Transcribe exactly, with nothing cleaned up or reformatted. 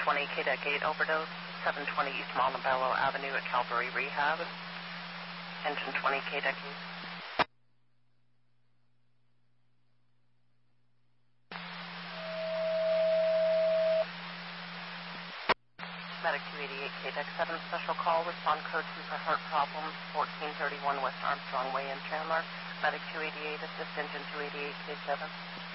twenty K D E C eight overdose, seven twenty East Montebello Avenue at Calvary Rehab. Engine twenty K D E C eight. Medic two eighty-eight K D E C seven, special call, respond code two for heart problems, fourteen thirty-one West Armstrong Way in Chandler. Medic two eighty-eight, assist engine two eighty-eight K seven.